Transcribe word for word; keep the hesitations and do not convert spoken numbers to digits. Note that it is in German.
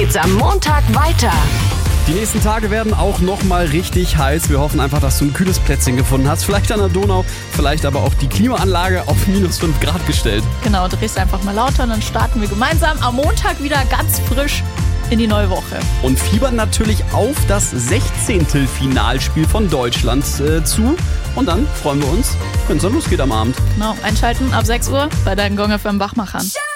geht's am Montag weiter. Die nächsten Tage werden auch nochmal richtig heiß. Wir hoffen einfach, dass du ein kühles Plätzchen gefunden hast. Vielleicht an der Donau, vielleicht aber auch die Klimaanlage auf minus fünf Grad gestellt. Genau, drehst einfach mal lauter und dann starten wir gemeinsam am Montag wieder ganz frisch in die neue Woche. Und fiebern natürlich auf das sechzehnte Finalspiel von Deutschland äh, zu. Und dann freuen wir uns, wenn es dann losgeht am Abend. Genau, einschalten ab sechs Uhr bei deinen Gong F M Wachmachern.